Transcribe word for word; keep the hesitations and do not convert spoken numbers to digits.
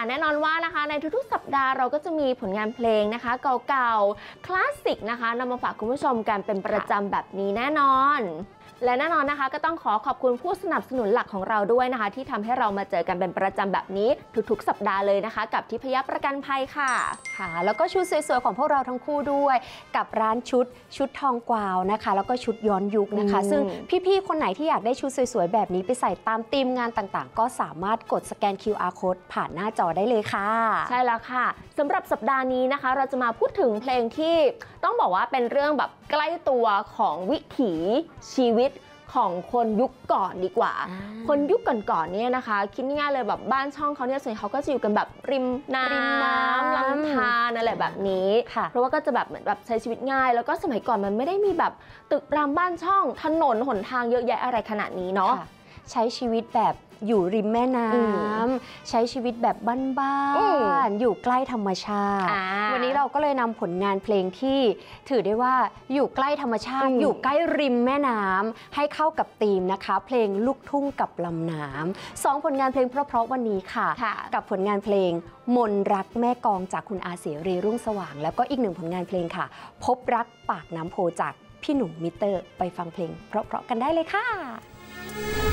แน่นอนว่านะคะในทุกๆสัปดาห์เราก็จะมีผลงานเพลงนะคะเก่าๆคลาสสิกนะคะนำมาฝากคุณผู้ชมกันเป็นประจำแบบนี้แน่นอนและแน่นอนนะคะก็ต้องขอขอบคุณผู้สนับสนุนหลักของเราด้วยนะคะที่ทำให้เรามาเจอกันเป็นประจำแบบนี้ทุกๆสัปดาห์เลยนะคะกับทิพยประกันภัยค่ะค่ะแล้วก็ชุดสวยๆของพวกเราทั้งคู่ด้วยกับร้านชุดชุดทองกวาวนะคะแล้วก็ชุดย้อนยุคนะคะซึ่งพี่ๆคนไหนที่อยากได้ชุดสวยๆแบบนี้ไปใส่ตามธีมงานต่างๆก็สามารถกดสแกน คิว อาร์ Code ผ่านหน้าจอได้เลยค่ะใช่แล้วค่ะสำหรับสัปดาห์นี้นะคะเราจะมาพูดถึงเพลงที่ต้องบอกว่าเป็นเรื่องแบบใกล้ตัวของวิถีชีวิตของคนยุคก่อนดีกว่าคนยุคก่อนๆเนี่ยนะคะคิดง่ายๆเลยแบบบ้านช่องเขาเนี่ยส่วนใหญ่เขาก็จะอยู่กันแบบริมน้ำลำธารอะไรแบบนี้เพราะว่าก็จะแบบเหมือนแบบใช้ชีวิตง่ายแล้วก็สมัยก่อนมันไม่ได้มีแบบตึกรามบ้านช่องถนนหนทางเยอะแยะอะไรขนาดนี้เนาะใช้ชีวิตแบบอยู่ริมแม่น้ำใช้ชีวิตแบบบ้านๆอยู่ใกล้ธรรมชาติวันนี้เราก็เลยนำผลงานเพลงที่ถือได้ว่าอยู่ใกล้ธรรมชาติอยู่ใกล้ริมแม่น้ำให้เข้ากับธีมนะคะเพลงลูกทุ่งกับลำน้ำสองผลงานเพลงเพราะๆวันนี้ค่ะกับผลงานเพลงมนรักแม่กองจากคุณอาเสรีรุ่งสว่างแล้วก็อีกหนึ่งผลงานเพลงค่ะพบรักปากน้ำโพจากพี่หนุ่มมิเตอร์ไปฟังเพลงเพราะๆกันได้เลยค่ะ